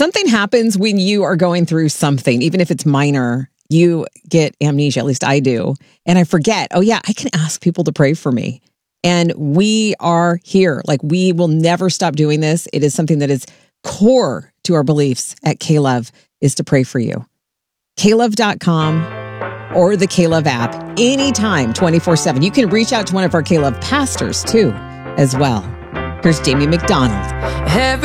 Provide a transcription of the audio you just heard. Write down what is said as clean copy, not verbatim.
Something happens when you are going through something, even if it's minor. You get amnesia, at least I do. And I forget, oh yeah, I can ask people to pray for me. And we are here. Like, we will never stop doing this. It is something that is core to our beliefs at K-Love, is to pray for you. KLove.com or the K-Love app, anytime, 24/7. You can reach out to one of our K-Love pastors too, as well. Here's Jamie McDonald.